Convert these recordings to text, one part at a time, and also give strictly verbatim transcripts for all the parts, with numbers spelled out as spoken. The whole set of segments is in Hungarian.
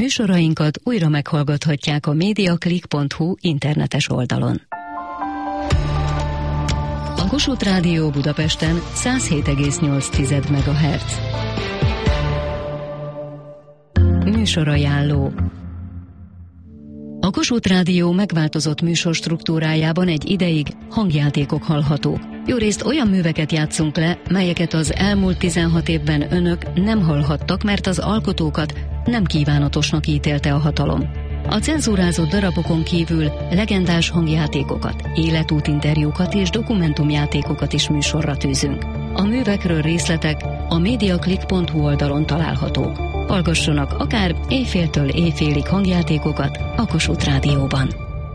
Műsorainkat újra meghallgathatják a mediaclick pont hu internetes oldalon. A Kossuth Rádió Budapesten száz hét egész nyolc megahertz. Műsorajánló. A Kossuth Rádió megváltozott műsorstruktúrájában egy ideig hangjátékok hallhatók. Jórészt olyan műveket játszunk le, melyeket az elmúlt tizenhat évben önök nem hallhattak, mert az alkotókat nem kívánatosnak ítélte a hatalom. A cenzúrázott darabokon kívül legendás hangjátékokat, életútinterjúkat és dokumentumjátékokat is műsorra tűzünk. A művekről részletek a mediaclick pont hu oldalon találhatók. Hallgassanak akár éjféltől éjfélig hangjátékokat a Kossuth Rádióban.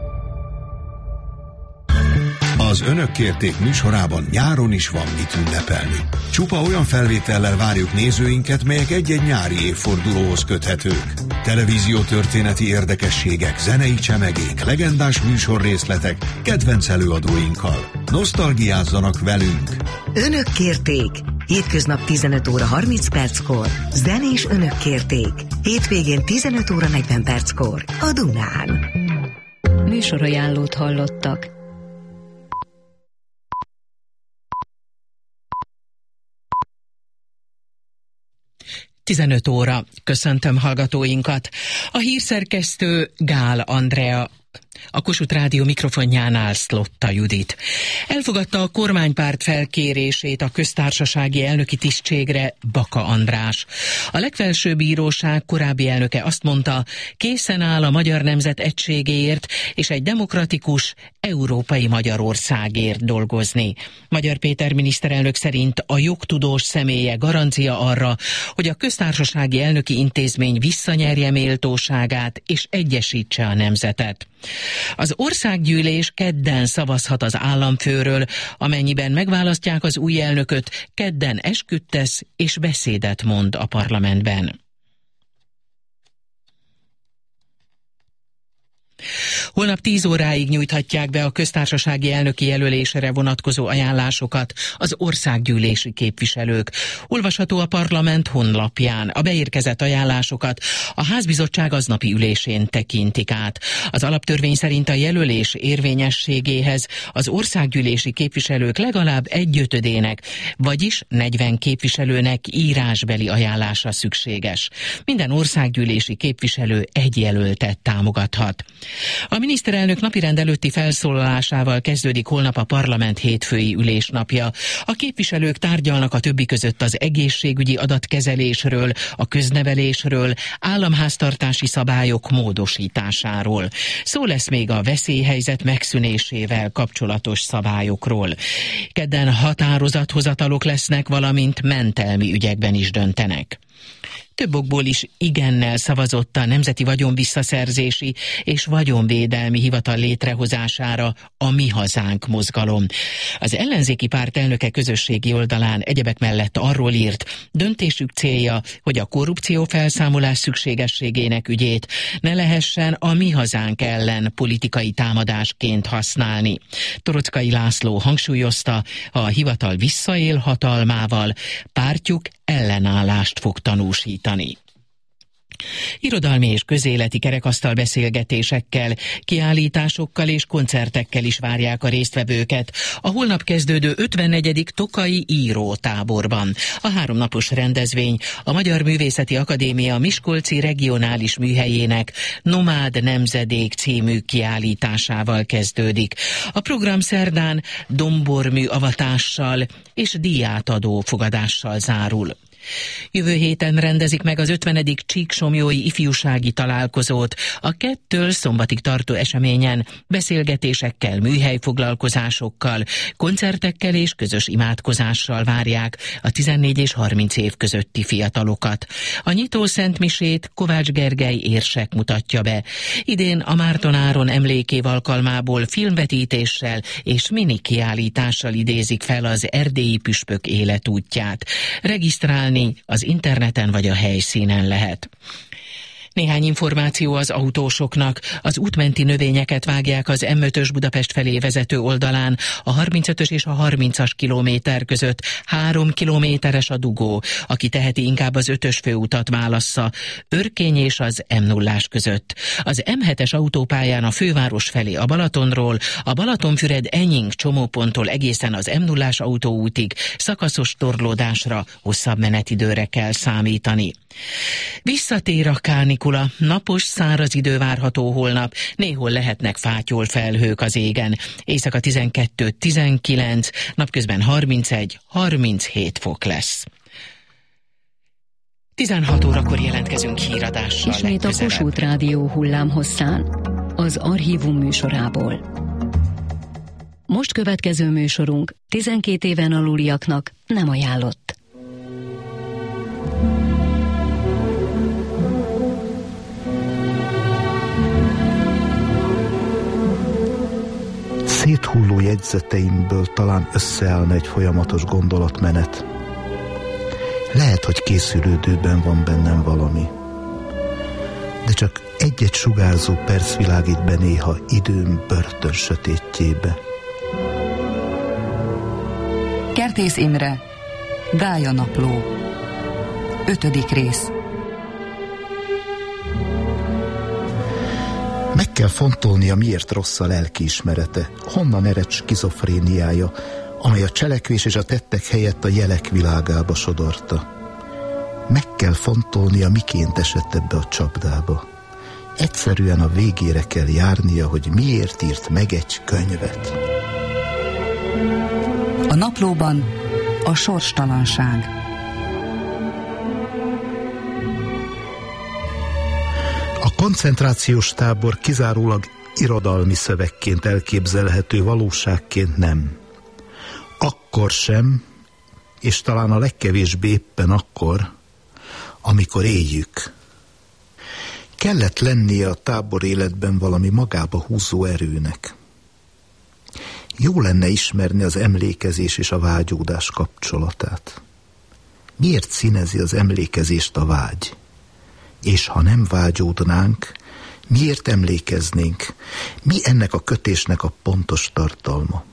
Az Önök kérték műsorában nyáron is van mit ünnepelni. Csupa olyan felvétellel várjuk nézőinket, melyek egy-egy nyári évfordulóhoz köthetők. Televíziótörténeti érdekességek, zenei csemegék, legendás műsorrészletek, kedvenc előadóinkkal. Nosztalgiázzanak velünk! Önök kérték! Hétköznap tizenöt óra harminc perckor, zenés Önök kérték. Hétvégén tizenöt óra negyven perckor a Dunán. Műsorajánlót hallottak. tizenöt óra. Köszöntöm hallgatóinkat. A hírszerkesztő Gál Andrea, a Kossuth Rádió mikrofonjánál Szlotta Judit. Elfogadta a kormánypárt felkérését a köztársasági elnöki tisztségre Baka András. A legfelsőbb bíróság korábbi elnöke azt mondta, készen áll a magyar nemzet egységéért és egy demokratikus, európai Magyarországért dolgozni. Magyar Péter miniszterelnök szerint a jogtudós személye garancia arra, hogy a köztársasági elnöki intézmény visszanyerje méltóságát és egyesítse a nemzetet. Az országgyűlés kedden szavazhat az államfőről, amennyiben megválasztják az új elnököt, kedden esküt tesz és beszédet mond a parlamentben. Holnap tíz óráig nyújthatják be a köztársasági elnöki jelölésre vonatkozó ajánlásokat az országgyűlési képviselők. Olvasható a parlament honlapján. A beérkezett ajánlásokat a házbizottság aznapi ülésén tekintik át. Az alaptörvény szerint a jelölés érvényességéhez az országgyűlési képviselők legalább egyötödének, vagyis negyven képviselőnek írásbeli ajánlása szükséges. Minden országgyűlési képviselő egy jelöltet támogathat. A miniszterelnök napirend előtti felszólalásával kezdődik holnap a parlament hétfői ülésnapja. A képviselők tárgyalnak a többi között az egészségügyi adatkezelésről, a köznevelésről, államháztartási szabályok módosításáról. Szó lesz még a veszélyhelyzet megszűnésével kapcsolatos szabályokról. Kedden határozathozatalok lesznek, valamint mentelmi ügyekben is döntenek. Több okból is igennel szavazott a Nemzeti Vagyonvisszaszerzési és Vagyonvédelmi Hivatal létrehozására a Mi Hazánk mozgalom. Az ellenzéki párt elnöke közösségi oldalán egyebek mellett arról írt, döntésük célja, hogy a korrupció felszámolás szükségességének ügyét ne lehessen a Mi Hazánk ellen politikai támadásként használni. Toroczkai László hangsúlyozta, ha a hivatal visszaél hatalmával, pártjuk ellenállást fog tanúsítani. Irodalmi és közéleti kerekasztal beszélgetésekkel, kiállításokkal és koncertekkel is várják a résztvevőket a holnap kezdődő ötvennegyedik Tokai írótáborban. A háromnapos rendezvény a Magyar Művészeti Akadémia Miskolci regionális műhelyének Nomád Nemzedék című kiállításával kezdődik. A program szerdán dombormű avatással és díjátadó fogadással zárul. Jövő héten rendezik meg az ötvenedik Csíksomlyói ifjúsági találkozót. A kettől szombatig tartó eseményen beszélgetésekkel, műhelyfoglalkozásokkal, koncertekkel és közös imádkozással várják a tizennégy és harminc év közötti fiatalokat. A nyitó szentmisét Kovács Gergely érsek mutatja be. Idén a Márton Áron emlékév alkalmából filmvetítéssel és mini kiállítással idézik fel az erdélyi püspök életútját. Regisztrálni az interneten vagy a helyszínen lehet. Néhány információ az autósoknak. Az útmenti növényeket vágják az M ötös Budapest felé vezető oldalán, a harmincötös és a harmincas kilométer között. Három kilométeres a dugó. Aki teheti, inkább az ötös főutat válassza, Örkény és az M nullás között. Az M hetes autópályán a főváros felé a Balatonról, a Balatonfüred-Enying csomóponttól egészen az M nullás autóútig szakaszos torlódásra, hosszabb menetidőre kell számítani. Visszatér a kánikula, napos, száraz idő várható holnap, néhol lehetnek fátyol felhők az égen. Éjszaka tizenkettő tizenkilenc, napközben harmincegy harminchét fok lesz. tizenhat órakor jelentkezünk híradással. Ismét a Kossuth Rádió hullámhosszán, az Archívum műsorából. Most következő műsorunk tizenkét éven aluliaknak nem ajánlott. Széthulló jegyzeteimből talán összeállna egy folyamatos gondolatmenet. Lehet, hogy készülődőben van bennem valami, de csak egy-egy sugárzó perc világít be néha időm börtön sötétjébe. Kertész Imre, Gája napló, ötödik rész. Meg kell fontolnia, miért rossz a lelkiismerete, honnan ered skizofréniája, amely a cselekvés és a tettek helyett a jelek világába sodorta. Meg kell fontolnia, miként esett ebbe a csapdába. Egyszerűen a végére kell járnia, hogy miért írt meg egy könyvet. A naplóban a sorstalanság. A koncentrációs tábor kizárólag irodalmi szövegként elképzelhető, valóságként nem. Akkor sem, és talán a legkevésbé éppen akkor, amikor éljük. Kellett lennie a tábor életben valami magába húzó erőnek. Jó lenne ismerni az emlékezés és a vágyódás kapcsolatát. Miért színezi az emlékezést a vágy? És ha nem vágyódnánk, miért emlékeznénk? Mi ennek a kötésnek a pontos tartalma?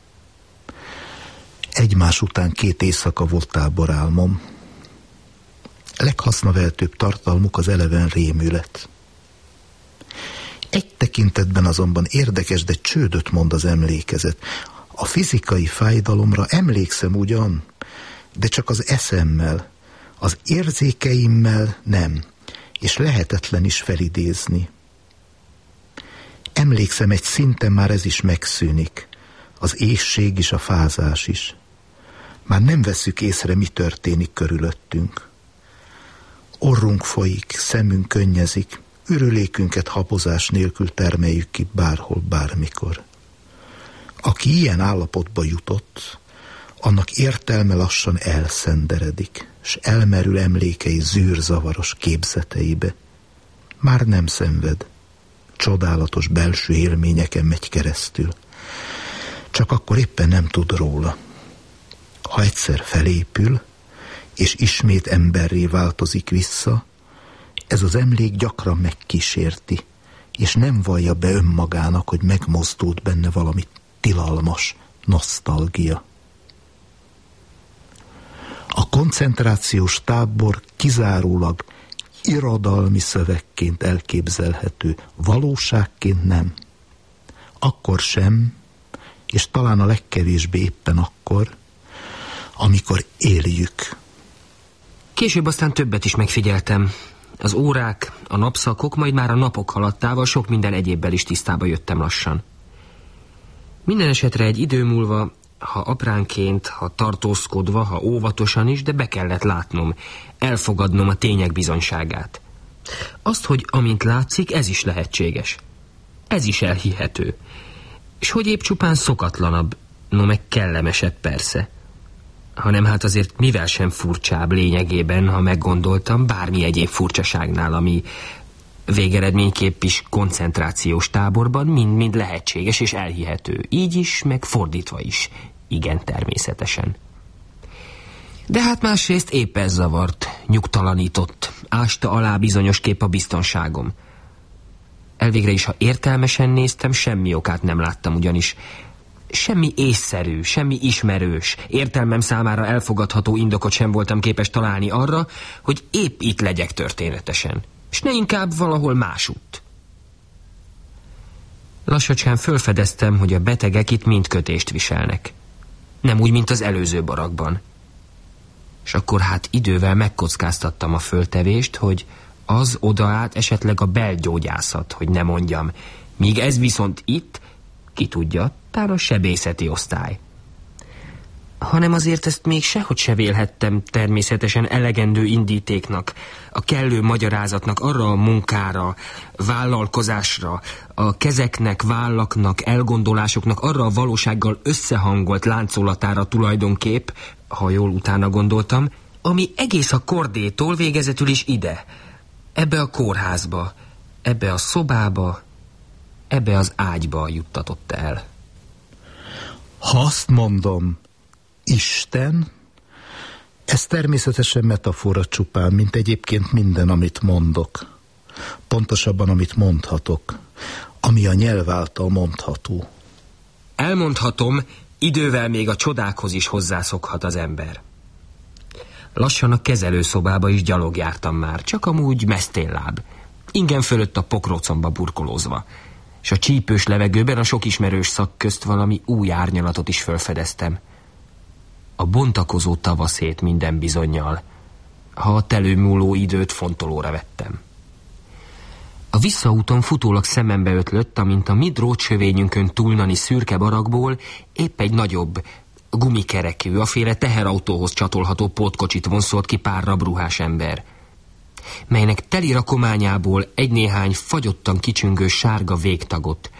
Egymás után két éjszaka volt táborálmom. Leghasznaveltőbb tartalmuk az eleven rémület. Egy tekintetben azonban érdekes, de csődöt mond az emlékezet. A fizikai fájdalomra emlékszem ugyan, de csak az eszemmel, az érzékeimmel nem, és lehetetlen is felidézni. Emlékszem, egy szinten már ez is megszűnik, az éhség és a fázás is. Már nem vesszük észre, mi történik körülöttünk. Orrunk folyik, szemünk könnyezik, ürülékünket habozás nélkül termeljük ki bárhol, bármikor. Aki ilyen állapotba jutott, annak értelme lassan elszenderedik, s elmerül emlékei zűrzavaros képzeteibe. Már nem szenved, csodálatos belső élményeken megy keresztül. Csak akkor éppen nem tud róla. Ha egyszer felépül, és ismét emberré változik vissza, ez az emlék gyakran megkísérti, és nem vallja be önmagának, hogy megmozdult benne valami tilalmas nosztalgia. A koncentrációs tábor kizárólag irodalmi szövegként elképzelhető, valóságként nem. Akkor sem, és talán a legkevésbé éppen akkor, amikor éljük. Később aztán többet is megfigyeltem. Az órák, a napszakok, majd már a napok haladtával sok minden egyébbel is tisztába jöttem lassan. Minden esetre egy idő múlva, ha apránként, ha tartózkodva, ha óvatosan is, de be kellett látnom, elfogadnom a tények bizonyságát. Azt, hogy amint látszik, ez is lehetséges. Ez is elhihető. És hogy épp csupán szokatlanabb, no meg kellemesebb persze. Hanem hát azért mivel sem furcsább lényegében, ha meggondoltam, bármi egyéb furcsaságnál, ami végeredményképp is koncentrációs táborban mind-mind lehetséges és elhihető. Így is, meg fordítva is. Igen, természetesen. De hát másrészt épp ez zavart, nyugtalanított, ásta alá bizonyos kép a biztonságom. Elvégre is, ha értelmesen néztem, semmi okát nem láttam ugyanis. Semmi észszerű, semmi ismerős, értelmem számára elfogadható indokot sem voltam képes találni arra, hogy épp itt legyek történetesen, és ne inkább valahol másutt. Lassacskán fölfedeztem, hogy a betegek itt mind kötést viselnek. Nem úgy, mint az előző barakban. És akkor hát idővel megkockáztattam a föltevést, hogy az odaállt esetleg a belgyógyászat, hogy ne mondjam. Míg ez viszont itt, ki tudja, tán a sebészeti osztály. Hanem azért ezt még sehogy se vélhettem természetesen elegendő indítéknak, a kellő magyarázatnak arra a munkára, vállalkozásra, a kezeknek, vállaknak, elgondolásoknak arra a valósággal összehangolt láncolatára tulajdonképp, ha jól utána gondoltam, ami egész a kordétól végezetül is ide, ebbe a kórházba, ebbe a szobába, ebbe az ágyba juttatott el. Ha azt mondom, Isten, ez természetesen metafora csupán, mint egyébként minden, amit mondok. Pontosabban, amit mondhatok, ami a nyelv által mondható. Elmondhatom, idővel még a csodákhoz is hozzászokhat az ember. Lassan a kezelőszobába is gyalog jártam már, csak amúgy mesztélláb, ingen fölött a pokrócomba burkolózva, és a csípős levegőben a sok ismerős szak közt valami új árnyalatot is felfedeztem. A bontakozó tavaszét minden bizonnyal, ha a telőmúló időt fontolóra vettem. A visszaúton futólag szemembe ötlött, amint a mi drótsövényünkön túlnani szürke barakból épp egy nagyobb, gumikerekű, aféle teherautóhoz csatolható pótkocsit vonszolt ki pár rabruhás ember, melynek teli rakományából egy-néhány fagyottan kicsüngő sárga végtagot,